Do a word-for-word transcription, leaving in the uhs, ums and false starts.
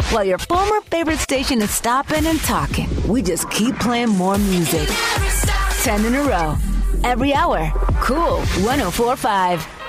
While your former favorite station is stopping and talking, we just keep playing more music. Ten in a row. Every hour. Cool one oh four point five.